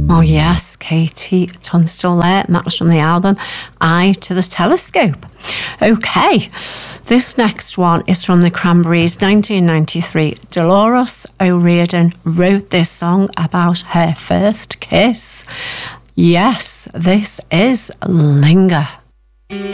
Oh yes, Katie Tunstall there, and that was from the album Eye to the Telescope. Okay, this next one is from the Cranberries, 1993. Dolores O'Riordan wrote this song about her first kiss. Yes, this is Linger.